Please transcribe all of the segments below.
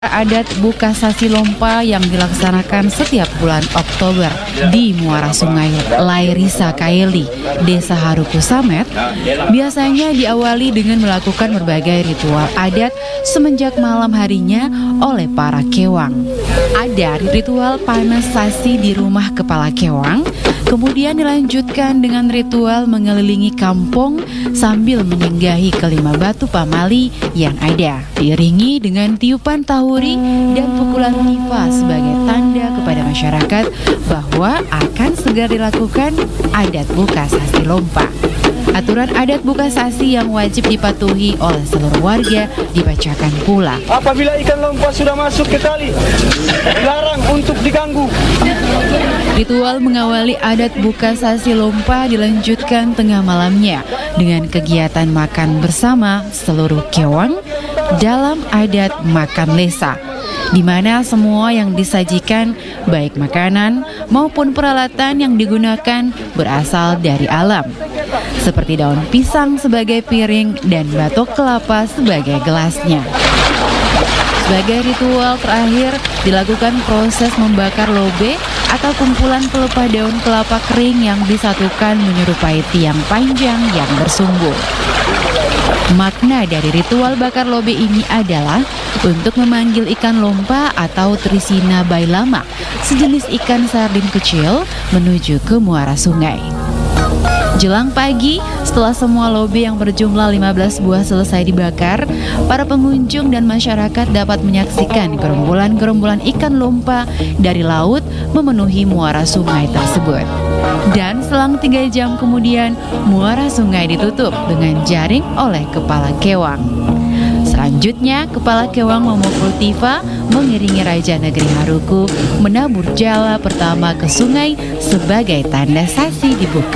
Adat Buka Sasi Lompa yang dilaksanakan setiap bulan Oktober di Muara Sungai Lairisa Kaeli, Desa Haruku Samet, biasanya diawali dengan melakukan berbagai ritual adat semenjak malam harinya oleh para kewang. Ada ritual panas sasi di rumah kepala kewang, kemudian dilanjutkan dengan ritual mengelilingi kampung sambil menyinggahi kelima batu pamali yang ada, diiringi dengan tiupan tahuri dan pukulan tifa sebagai tanda kepada masyarakat bahwa akan segera dilakukan adat Buka Sasi Lompa. Aturan adat Buka Sasi yang wajib dipatuhi oleh seluruh warga dibacakan pula. Apabila ikan lompa sudah masuk ke tali, dilarang untuk diganggu. Ritual mengawali adat Buka Sasi Lompa dilanjutkan tengah malamnya dengan kegiatan makan bersama seluruh kewang dalam adat makan lesa, di mana semua yang disajikan, baik makanan maupun peralatan yang digunakan berasal dari alam, seperti daun pisang sebagai piring dan batok kelapa sebagai gelasnya. Sebagai ritual terakhir, dilakukan proses membakar lobe atau kumpulan pelepah daun kelapa kering yang disatukan menyerupai tiang panjang yang bersumbu. Makna dari ritual bakar lobe ini adalah untuk memanggil ikan lompa atau Trisina bailama, sejenis ikan sardin kecil, menuju ke muara sungai. Jelang pagi, setelah semua lobe yang berjumlah 15 buah selesai dibakar, para pengunjung dan masyarakat dapat menyaksikan gerombolan-gerombolan ikan lompa dari laut memenuhi muara sungai tersebut. Dan selang 3 jam kemudian, muara sungai ditutup dengan jaring oleh kepala kewang. Selanjutnya, kepala kewang memukul tifa mengiringi Raja Negeri Haruku menabur jala pertama ke sungai sebagai tanda sasi dibuka.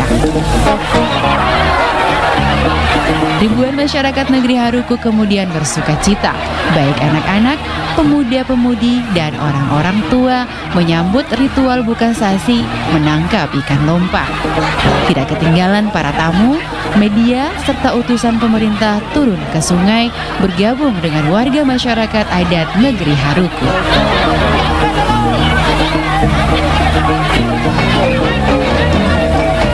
Ribuan masyarakat negeri Haruku kemudian bersuka cita, baik anak-anak, pemuda-pemudi, dan orang-orang tua menyambut ritual Buka Sasi menangkap ikan lompa. Tidak ketinggalan para tamu, media, serta utusan pemerintah turun ke sungai bergabung dengan warga masyarakat adat negeri Haruku.